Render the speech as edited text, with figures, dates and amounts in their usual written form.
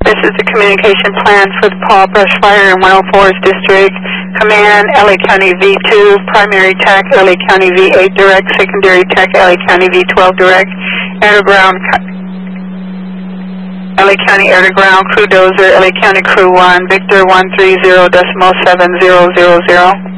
This is the communication plan for the Paul Brush Fire in 104's District. Command, LA County V2, primary TAC, LA County V8 direct, secondary TAC, LA County V12 direct, air to ground, LA County air to ground, crew dozer, LA County crew 1, Victor 130.7000.